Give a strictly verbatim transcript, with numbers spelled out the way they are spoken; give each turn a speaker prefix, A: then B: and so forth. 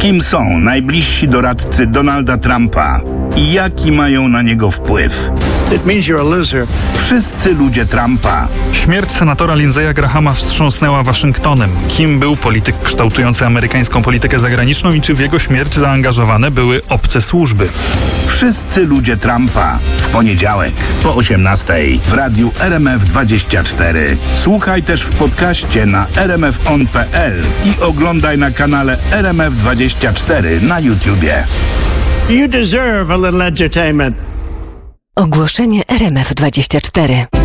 A: Kim są najbliżsi doradcy Donalda Trumpa i jaki mają na niego wpływ?
B: It means you're a loser.
A: Wszyscy ludzie Trumpa.
C: Śmierć senatora Lindsaya Grahama wstrząsnęła Waszyngtonem. Kim był polityk kształtujący amerykańską politykę zagraniczną i czy w jego śmierć zaangażowane były obce służby?
A: Wszyscy ludzie Trumpa. W poniedziałek po osiemnastej w radiu R M F dwadzieścia cztery. Słuchaj też w podcaście na r m f on kropka p l i oglądaj na kanale R M F dwadzieścia cztery na YouTubie.
B: You deserve a little entertainment.
D: Ogłoszenie R M F dwadzieścia cztery.